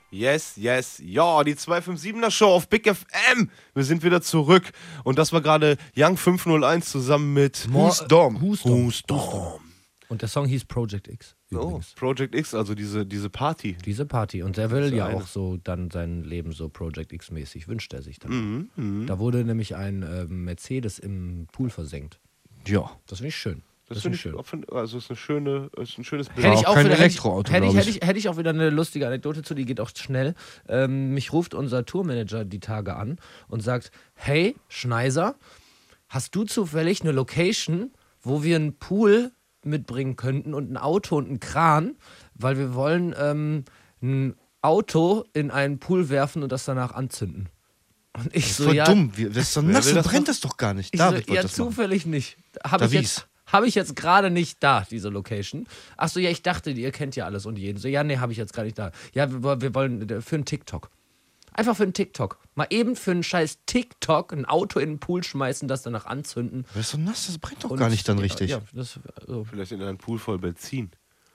Yes, yes, ja, die 257er Show auf Big FM. Wir sind wieder zurück. Und das war gerade Young 501 zusammen mit Who's Dom. Who's Dom. Und der Song hieß Project X. Oh, Übrigens. Project X, also diese Party. Diese Party. Und der will ja eine. auch so dann sein Leben so Project X-mäßig, wünscht er sich dann. Da wurde nämlich ein Mercedes im Pool versenkt. Ja. Das finde ich schön. Das finde ich schön. Also ist ein schönes Bild. Hätte ich auch auch kein wieder, Elektroauto, hätte glaub ich auch wieder eine lustige Anekdote zu, die geht auch schnell. Mich ruft unser Tourmanager die Tage an und sagt, hey, Schneiser, hast du zufällig eine Location, wo wir einen Pool mitbringen könnten und ein Auto und einen Kran, weil wir wollen ein Auto in einen Pool werfen und das danach anzünden. Und ich so, Voll ja, dumm. Das ist so nass, will dann das brennt das doch gar nicht. ich David so, wollte ja, das machen. zufällig nicht. Habe ich jetzt gerade nicht da, diese Location. Ach so, ja, ich dachte, ihr kennt ja alles und jeden. So, ja, nee, habe ich jetzt gerade nicht da. Ja, wir wollen für einen TikTok. Einfach für einen TikTok. Mal eben für einen scheiß TikTok ein Auto in den Pool schmeißen, das danach anzünden. Das ist so nass, das brennt doch Und- gar nicht dann richtig. Ja, das, also, Vielleicht in einen Pool voll Benzin.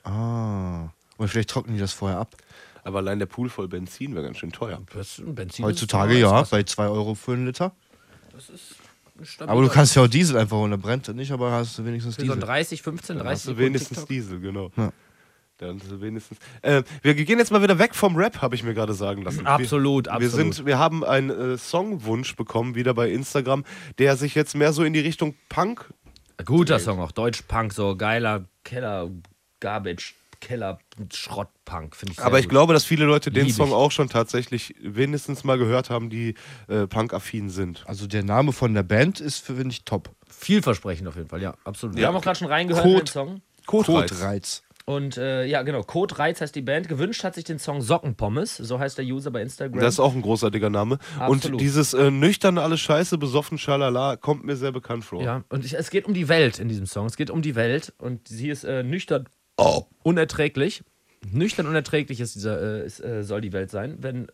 Ah. Und vielleicht trocknen die das vorher ab. Aber allein der Pool voll Benzin wäre ganz schön teuer. das ist ein Benzin. Heutzutage ja, bei 2 Euro für einen Liter. Das ist ein stabiler- Aber du kannst ja auch Diesel einfach holen, da brennt er nicht, aber hast du wenigstens für so Diesel. 30, 15, Dann 30 hast du Sekunden wenigstens TikTok. Diesel, genau. Ja. Dann hast du wenigstens. Wir gehen jetzt mal wieder weg vom Rap, habe ich mir gerade sagen lassen. Absolut, Wir haben einen Songwunsch bekommen, wieder bei Instagram, der sich jetzt mehr so in die Richtung Punk. Guter Song auch, Deutsch-Punk, so geiler Keller, Garbage, Keller, Schrott-Punk, finde ich sehr Aber ich gut. glaube, dass viele Leute den Lieb Song ich. auch schon tatsächlich wenigstens mal gehört haben, die Punk-affin sind. Also der Name von der Band ist, finde ich, top. Vielversprechend auf jeden Fall, ja, absolut. Wir Ja. haben auch gerade schon reingehört in den Code. Song. Kotreiz. Und ja, genau, Code Reiz heißt die Band. Gewünscht hat sich den Song Sockenpommes, so heißt der User bei Instagram. Das ist auch ein großartiger Name. Absolut. Und dieses nüchterne alles scheiße, besoffen, schalala, kommt mir sehr bekannt vor. Ja, und es geht um die Welt in diesem Song. Es geht um die Welt und sie ist nüchtern unerträglich. Nüchtern unerträglich ist soll die Welt sein, wenn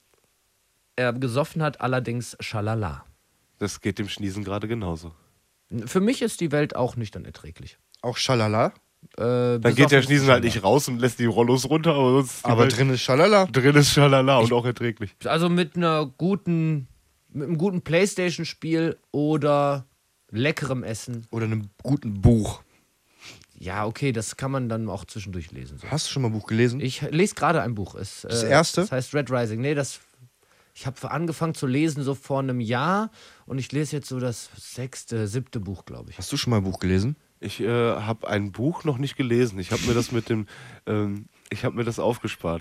er gesoffen hat, allerdings schalala. Das geht dem Schniesen gerade genauso. Für mich ist die Welt auch nüchtern erträglich. Auch Schalala. Dann geht der Schniesen halt nicht raus und lässt die Rollos runter, aber sonst ist die Aber Welt- drin ist Schalala. drin ist schalala und auch erträglich. Also mit einem guten Playstation-Spiel oder leckerem Essen. Oder einem guten Buch. Ja, okay, das kann man dann auch zwischendurch lesen. So. Hast du schon mal ein Buch gelesen? Ich lese gerade ein Buch. Das erste? Das heißt Red Rising. Nee, ich habe angefangen zu lesen so vor einem Jahr und ich lese jetzt so das 6., 7. Buch, glaube ich. Hast du schon mal ein Buch gelesen? Ich habe ein Buch noch nicht gelesen. Ich habe mir das ich habe mir das aufgespart.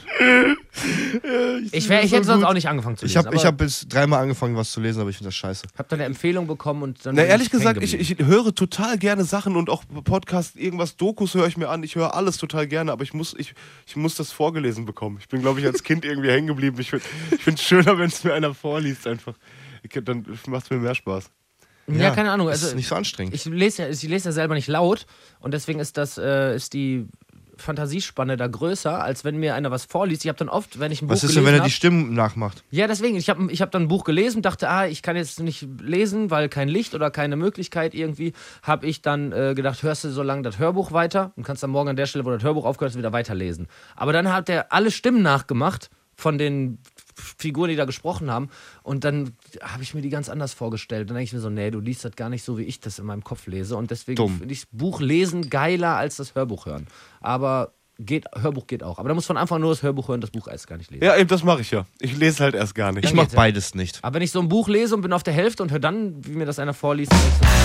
Ich hätte sonst auch nicht angefangen zu lesen. Ich hab bis 3-mal angefangen, was zu lesen, aber ich finde das scheiße. habe dann eine Empfehlung bekommen und dann. Na, bin ehrlich ich hängen gesagt, ich geblieben. höre total gerne Sachen und auch Podcasts, irgendwas, Dokus höre ich mir an. Ich höre alles total gerne, aber ich muss das vorgelesen bekommen. Ich bin, glaube ich, als Kind irgendwie hängen geblieben. Ich finde es schöner, wenn es mir einer vorliest einfach. Dann macht es mir mehr Spaß. Ja, keine Ahnung. Das Also, ist nicht so anstrengend. ich lese ja selber nicht laut und deswegen ist die Fantasiespanne da größer, als wenn mir einer was vorliest. Ich habe dann oft, wenn ich ein Buch Was ist gelesen denn, wenn er hab- die Stimmen nachmacht? Ja, deswegen, ich hab dann ein Buch gelesen, dachte, ich kann jetzt nicht lesen, weil kein Licht oder keine Möglichkeit irgendwie, habe ich dann gedacht, hörst du so lange das Hörbuch weiter und kannst dann morgen an der Stelle, wo das Hörbuch aufgehört ist, wieder weiterlesen. Aber dann hat er alle Stimmen nachgemacht von den Figuren, die da gesprochen haben und dann habe ich mir die ganz anders vorgestellt. Dann denke ich mir so, nee, du liest das gar nicht so, wie ich das in meinem Kopf lese und deswegen Dumm. finde ich das Buch lesen geiler als das Hörbuch hören. Aber Hörbuch geht auch. Aber da muss von Anfang an nur das Hörbuch hören, das Buch erst gar nicht lesen. Ja, eben, das mache ich ja. Ich lese halt erst gar nicht. Ich Dann mach geht's ja. beides nicht. Aber wenn ich so ein Buch lese und bin auf der Hälfte und höre dann, wie mir das einer vorliest, dann denk ich so,